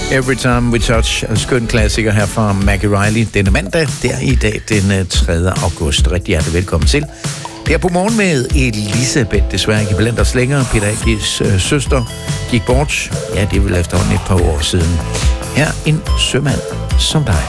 Every Time We Touch, en skøn klassiker her fra Maggie Reilly. Denne mandag, der i dag, den 3. august. Rigtig hjertelig velkommen til. Det er på morgen med Elisabeth, desværre ikke blandt os længere. Peter Agis søster gik bort. Ja, det er vel efterhånden et par år siden. Her en sømand som dig.